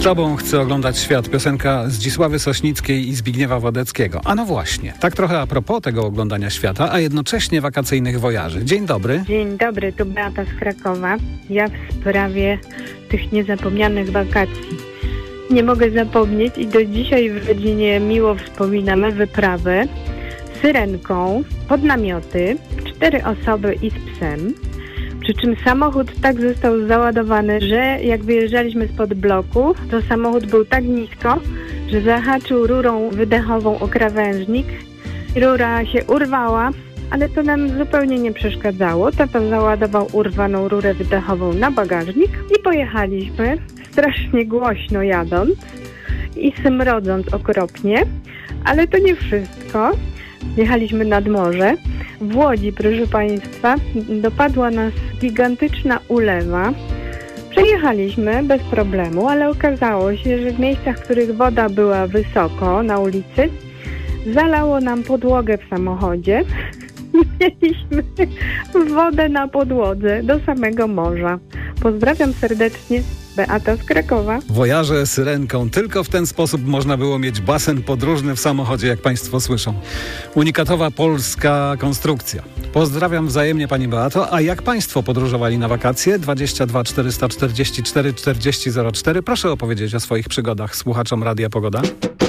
tobą chcę oglądać świat. Piosenka Zdzisławy Sośnickiej i Zbigniewa Wodeckiego. A no właśnie, tak trochę a propos tego oglądania świata, a jednocześnie wakacyjnych wojaży. Dzień dobry. Dzień dobry, tu Beata z Krakowa. Ja w sprawie tych niezapomnianych wakacji. Nie mogę zapomnieć i do dzisiaj w rodzinie miło wspominamy wyprawę Syrenką pod namioty, 4 osoby i z psem. Przy czym samochód tak został załadowany, że jak wyjeżdżaliśmy spod bloku, to samochód był tak nisko, że zahaczył rurą wydechową o krawężnik. Rura się urwała, ale to nam zupełnie nie przeszkadzało. Tata załadował urwaną rurę wydechową na bagażnik i pojechaliśmy, strasznie głośno jadąc i smrodząc okropnie, ale to nie wszystko. Jechaliśmy nad morze. W Łodzi, proszę Państwa, dopadła nas gigantyczna ulewa. Przejechaliśmy bez problemu, ale okazało się, że w miejscach, w których woda była wysoko na ulicy, zalało nam podłogę w samochodzie. Mieliśmy wodę na podłodze do samego morza. Pozdrawiam serdecznie, Beata z Krakowa. Wojaże Syrenką. Tylko w ten sposób można było mieć basen podróżny w samochodzie, jak Państwo słyszą. Unikatowa polska konstrukcja. Pozdrawiam wzajemnie Pani Beato. A jak Państwo podróżowali na wakacje? 22 444 40 04. Proszę opowiedzieć o swoich przygodach słuchaczom Radia Pogoda.